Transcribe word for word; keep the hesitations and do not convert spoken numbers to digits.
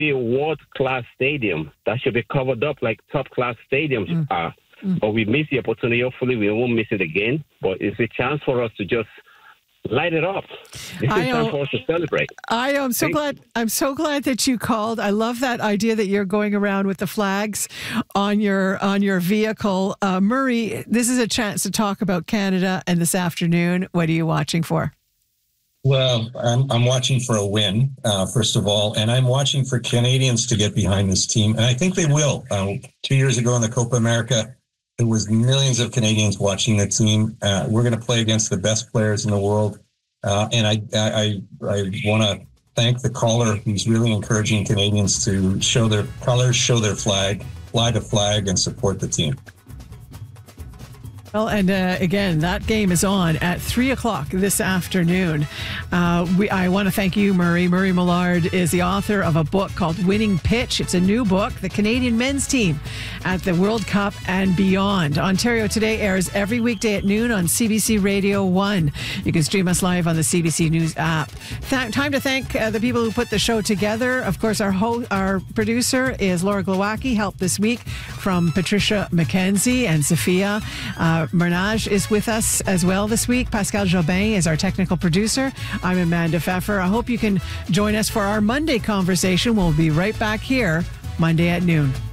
be a world-class stadium that should be covered up like top-class stadiums mm. are. Mm. But we missed the opportunity. Hopefully, we won't miss it again. But it's a chance for us to just light it up. This is time for us to celebrate. I am so glad. I'm so glad that you called. I love that idea that you're going around with the flags on your on your vehicle. Uh, Murray, this is a chance to talk about Canada. And this afternoon, what are you watching for? Well, I'm, I'm watching for a win, uh, first of all, and I'm watching for Canadians to get behind this team, and I think they will. Uh, two years ago in the Copa America, there was millions of Canadians watching the team. Uh, we're going to play against the best players in the world, uh, and I I, I want to thank the caller who's really encouraging Canadians to show their colors, show their flag, fly the flag, and support the team. Well, and uh, again, that game is on at three o'clock this afternoon. Uh, we, I want to thank you, Murray. Murray Millard is the author of a book called Winning Pitch. It's a new book, The Canadian Men's Team at the World Cup and Beyond. Ontario Today airs every weekday at noon on C B C Radio one. You can stream us live on the C B C News app. Th- time to thank uh, the people who put the show together. Of course, our ho- our producer is Laura Glowacki, help this week from Patricia McKenzie and Sophia. Uh, Bernage is with us as well this week. Pascal Jobin is our technical producer. I'm Amanda Pfeffer. I hope you can join us for our Monday conversation. We'll be right back here Monday at noon.